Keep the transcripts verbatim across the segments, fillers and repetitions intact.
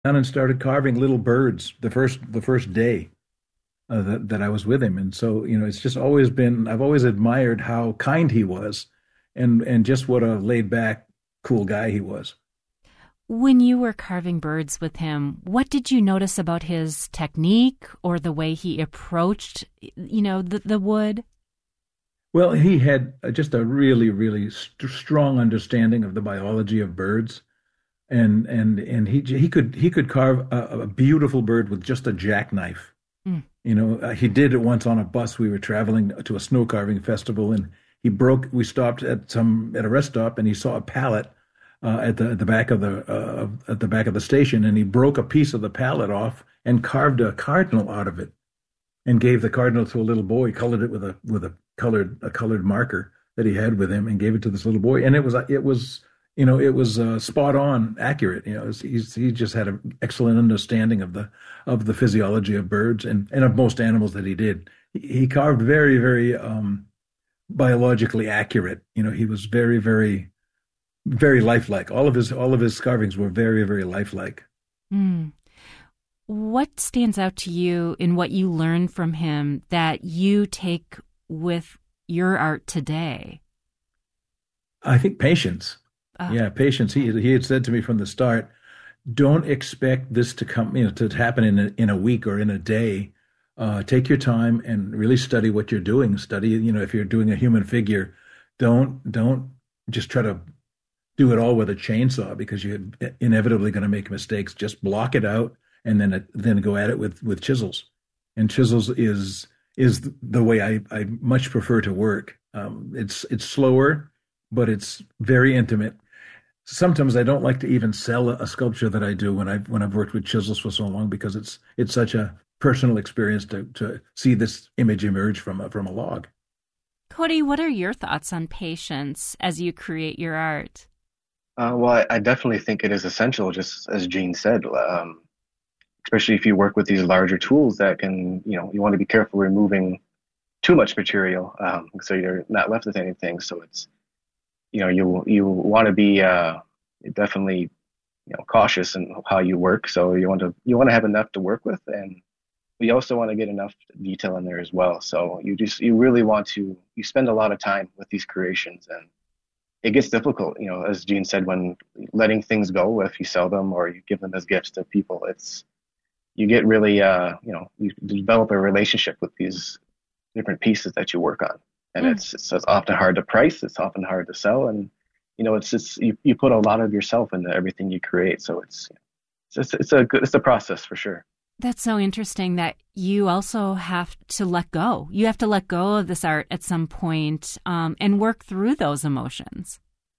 Down and started carving little birds the first the first day uh, that that I was with him. And so, you know, it's just always been I've always admired how kind he was, and and just what a laid back, cool guy he was. When you were carving birds with him, what did you notice about his technique or the way he approached, you know, the, the wood? Well, he had uh, just a really, really st strong understanding of the biology of birds, and and and he he could he could carve a, a beautiful bird with just a jackknife. Mm. You know, uh, he did it once on a bus. We were traveling to a snow carving festival, and he broke. We stopped at some at a rest stop, and he saw a pallet uh, at the at the back of the uh, at the back of the station, and he broke a piece of the pallet off and carved a cardinal out of it, and gave the cardinal to a little boy. Colored it with a with a colored a colored marker that he had with him, and gave it to this little boy. And it was it was you know it was uh, spot on accurate. You know, it was, he's, he just had an excellent understanding of the of the physiology of birds and and of most animals that he did. He, he carved very very um, biologically accurate. You know, he was very very very lifelike. All of his all of his carvings were very very lifelike. Mm. What stands out to you in what you learned from him that you take with your art today? I think patience. Uh, Yeah, patience. He he had said to me from the start, don't expect this to come, you know, to happen in a, in a week or in a day. Uh, take your time and really study what you're doing. Study, you know, if you're doing a human figure, don't don't just try to do it all with a chainsaw because you're inevitably going to make mistakes. Just block it out and then then go at it with with chisels. And chisels is is the way I I much prefer to work. Um, it's it's slower, but it's very intimate. Sometimes I don't like to even sell a, a sculpture that I do when I've when I've worked with chisels for so long because it's it's such a personal experience to to see this image emerge from a from a log. Cody, what are your thoughts on patience as you create your art? Uh, well, I, I definitely think it is essential, just as Gene said, um, especially if you work with these larger tools that can, you know, you want to be careful removing too much material, um, so you're not left with anything. So it's, you know, you you want to be uh, definitely, you know, cautious in how you work. So you want to you want to have enough to work with, and you also want to get enough detail in there as well. So you just you really want to you spend a lot of time with these creations, and it gets difficult, you know, as Gene said, when letting things go, if you sell them or you give them as gifts to people, it's, you get really, uh, you know, you develop a relationship with these different pieces that you work on. And Mm. it's, it's, it's often hard to price. It's often hard to sell. And, you know, it's just, you, you put a lot of yourself into everything you create. So it's, it's, it's a good, it's a process for sure. That's so interesting that you also have to let go. You have to let go of this art at some point, um, and work through those emotions.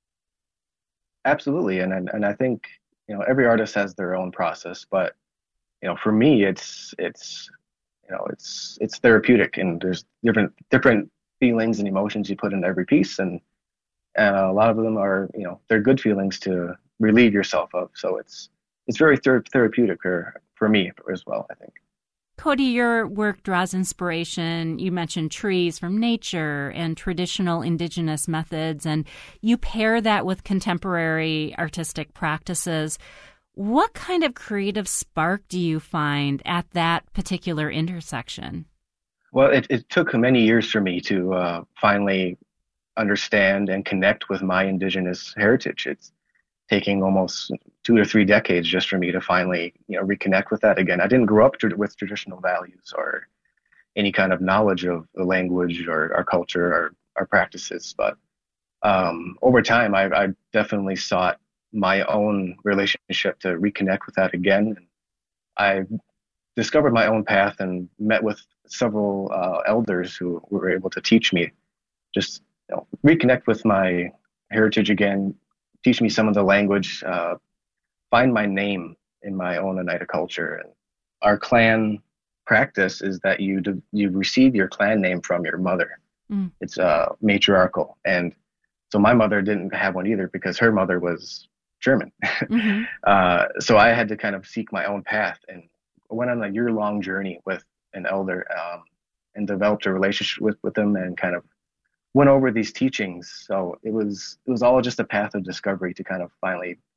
Absolutely. And, and, and I think, you know, every artist has their own process, but, you know, for me, it's, it's, you know, it's, it's therapeutic, and there's different, different feelings and emotions you put in every piece. And, and a lot of them are, you know, they're good feelings to relieve yourself of. So it's, it's very ther- therapeutic for, for me as well, I think. Cody, your work draws inspiration. You mentioned trees from nature and traditional indigenous methods, and you pair that with contemporary artistic practices. What kind of creative spark do you find at that particular intersection? Well, it, it took many years for me to uh, finally understand and connect with my indigenous heritage. It's taking almost two or three decades just for me to finally, you know, reconnect with that again. I didn't grow up tr- with traditional values or any kind of knowledge of the language or our culture or our practices, but um, over time, I, I definitely sought my own relationship to reconnect with that again. I discovered my own path and met with several uh, elders who were able to teach me just, you know, reconnect with my heritage again, teach me some of the language, uh, find my name in my own Oneida culture. And our clan practice is that you do, you receive your clan name from your mother. Mm. It's uh, matriarchal, and so my mother didn't have one either because her mother was German. Mm-hmm. uh, so I had to kind of seek my own path, and went on a year-long journey with an elder, um, and developed a relationship with, with them, and kind of went over these teachings. So it was it was all just a path of discovery to kind of finally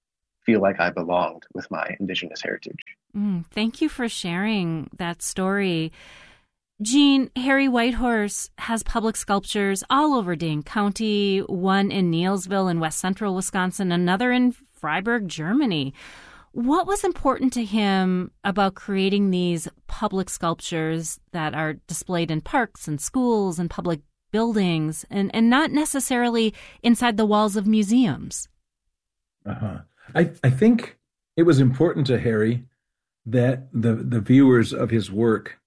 feel like I belonged with my Indigenous heritage. Mm, thank you for sharing that story. Gene, Harry Whitehorse has public sculptures all over Dane County, one in Neillsville in west central Wisconsin, another in Freiburg, Germany. What was important to him about creating these public sculptures that are displayed in parks and schools and public buildings and, and not necessarily inside the walls of museums? Uh-huh. I, I think it was important to Harry that the, the viewers of his work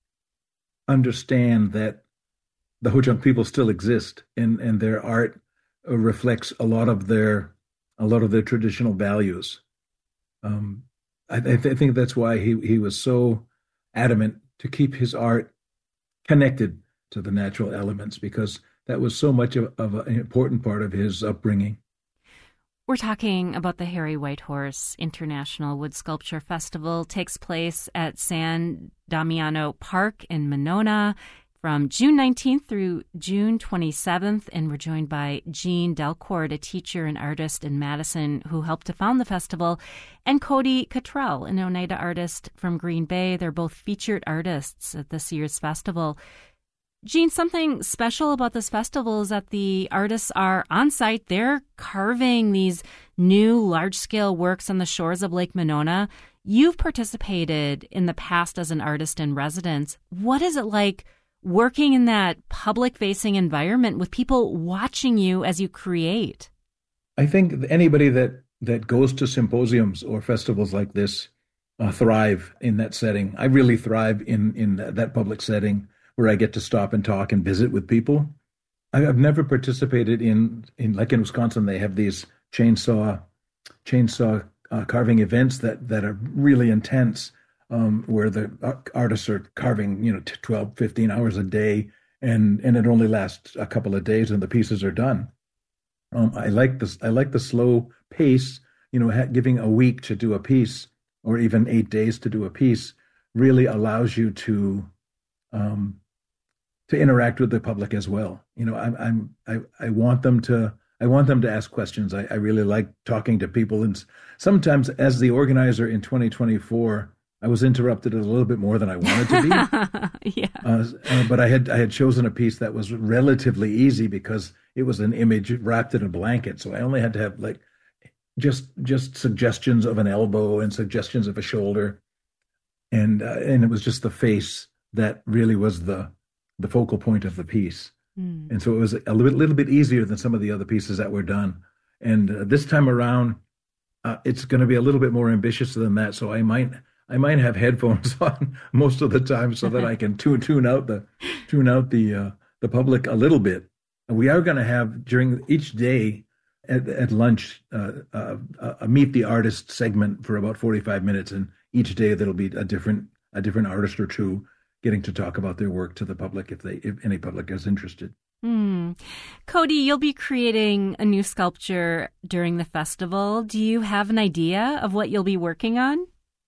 understand that the Ho-Chunk people still exist, and, and their art reflects a lot of their a lot of their traditional values. Um, I, I, th- I think that's why he, he was so adamant to keep his art connected to the natural elements, because that was so much of, of an important part of his upbringing. We're talking about the Harry Whitehorse International Wood Sculpture Festival. It takes place at San Damiano Park in Monona from June nineteenth through June twenty-seventh. And we're joined by Gene Delcourt, a teacher and artist in Madison who helped to found the festival, and Cody Cottrell, an Oneida artist from Green Bay. They're both featured artists at this year's festival. Gene, something special about this festival is that the artists are on site. They're carving these new large-scale works on the shores of Lake Monona. You've participated in the past as an artist in residence. What is it like working in that public-facing environment with people watching you as you create? I think anybody that, that goes to symposiums or festivals like this uh, thrive in that setting. I really thrive in, in that public setting, where I get to stop and talk and visit with people. I've never participated in, in like in Wisconsin, they have these chainsaw chainsaw uh, carving events that, that are really intense, um, where the artists are carving, you know, twelve, fifteen hours a day, and, and it only lasts a couple of days and the pieces are done. Um, I like this. I like the slow pace, you know, ha- giving a week to do a piece or even eight days to do a piece really allows you to, um, to interact with the public as well. You know, I'm, I'm, I, I want them to, I want them to ask questions. I, I really like talking to people. And sometimes as the organizer in twenty twenty-four, I was interrupted a little bit more than I wanted to be. yeah. Uh, uh, but I had, I had chosen a piece that was relatively easy because it was an image wrapped in a blanket. So I only had to have like, just, just suggestions of an elbow and suggestions of a shoulder. And, uh, and it was just the face that really was the, the focal point of the piece. Mm. And so it was a little, little bit easier than some of the other pieces that were done. And uh, this time around, uh, it's going to be a little bit more ambitious than that. So I might, I might have headphones on most of the time so that I can tune, tune out the, tune out the, uh, the public a little bit. And we are going to have during each day at, at lunch, uh, uh, a meet the artist segment for about forty-five minutes. And each day there'll be a different, a different artist or two getting to talk about their work to the public if they, if any public is interested. Mm. Cody, you'll be creating a new sculpture during the festival. Do you have an idea of what you'll be working on?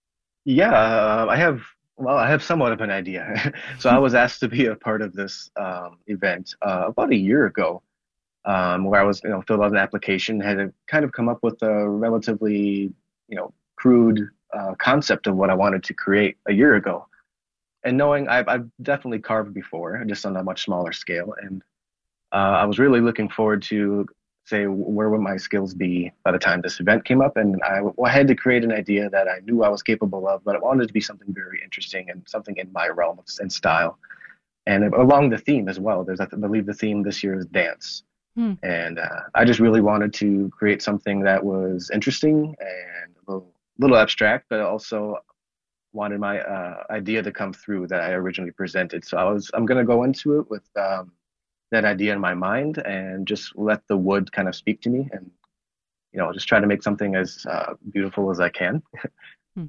Yeah, uh, I have, well, I have somewhat of an idea. So I was asked to be a part of this um, event uh, about a year ago, um, where I was, you know, filled out an application, had to kind of come up with a relatively, you know, crude uh, concept of what I wanted to create a year ago. And knowing I've, I've definitely carved before, just on a much smaller scale. And uh, I was really looking forward to say, where would my skills be by the time this event came up? And I, well, I had to create an idea that I knew I was capable of, but I wanted it to be something very interesting and something in my realm and style. And along the theme as well, there's, I believe the theme this year is dance. Hmm. And uh, I just really wanted to create something that was interesting and a little, little abstract, but also wanted my uh, idea to come through that I originally presented. So I was, I'm going to go into it with um, that idea in my mind and just let the wood kind of speak to me and, you know, just try to make something as uh, beautiful as I can. hmm.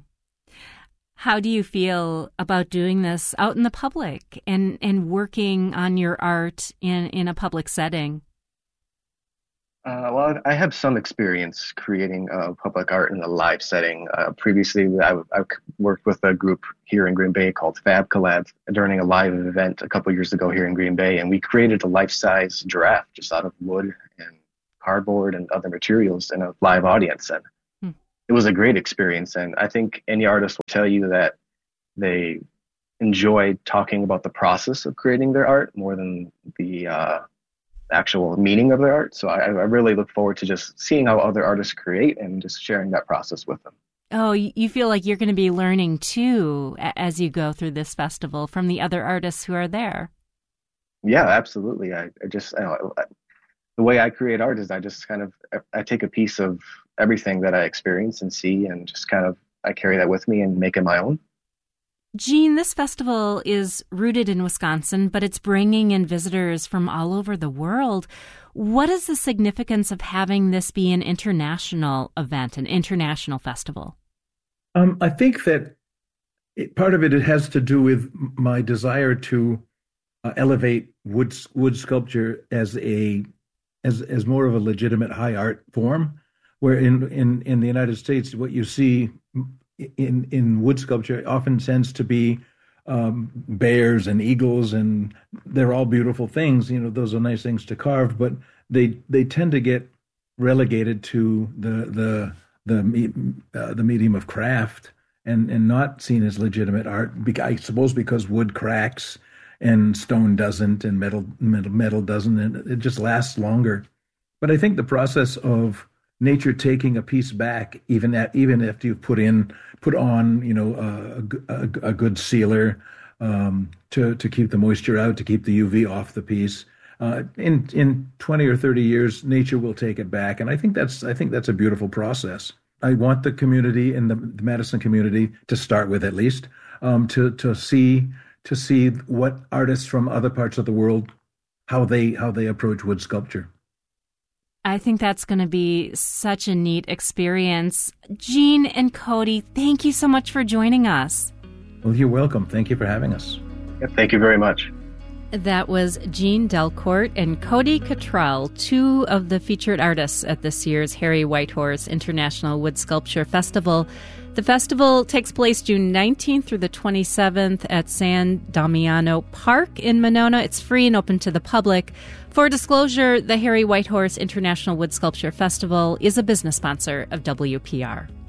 How do you feel about doing this out in the public and, and working on your art in, in a public setting? Uh, well, I have some experience creating uh, public art in a live setting. Uh, previously, I, I worked with a group here in Green Bay called Fab Collab during a live event a couple years ago here in Green Bay, and we created a life-size giraffe just out of wood and cardboard and other materials in a live audience. And hmm. it was a great experience. And I think any artist will tell you that they enjoy talking about the process of creating their art more than the uh, actual meaning of their art. So I, I really look forward to just seeing how other artists create and just sharing that process with them. Oh, you feel like you're going to be learning too as you go through this festival from the other artists who are there. Yeah, absolutely. I, I just, I know, the way I create art is I just kind of, I take a piece of everything that I experience and see and just kind of, I carry that with me and make it my own. Gene, this festival is rooted in Wisconsin, but it's bringing in visitors from all over the world. What is the significance of having this be an international event, an international festival? Um, I think that it, part of it, it has to do with my desire to uh, elevate wood wood sculpture as a as as more of a legitimate high art form. Where in in in the United States, what you see in in wood sculpture often tends to be um, bears and eagles, and they're all beautiful things. You know, those are nice things to carve, but they they tend to get relegated to the the the uh, the medium of craft and and not seen as legitimate art. I suppose because wood cracks and stone doesn't, and metal metal metal doesn't, and it just lasts longer. But I think the process of nature taking a piece back, even at, even if you've put in put on, you know, a, a, a good sealer um, to to keep the moisture out, to keep the U V off the piece. Uh, in in twenty or thirty years, nature will take it back, and I think that's I think that's a beautiful process. I want the community and the, the Madison community to start with, at least, um, to to see to see what artists from other parts of the world, how they how they approach wood sculpture. I think that's going to be such a neat experience. Gene and Cody, thank you so much for joining us. Well, you're welcome. Thank you for having us. Yeah, thank you very much. That was Gene Delcourt and Cody Cottrell, two of the featured artists at this year's Harry Whitehorse International Wood Sculpture Festival. The festival takes place June nineteenth through the twenty-seventh at San Damiano Park in Monona. It's free and open to the public. For disclosure, the Harry Whitehorse International Wood Sculpture Festival is a business sponsor of W P R.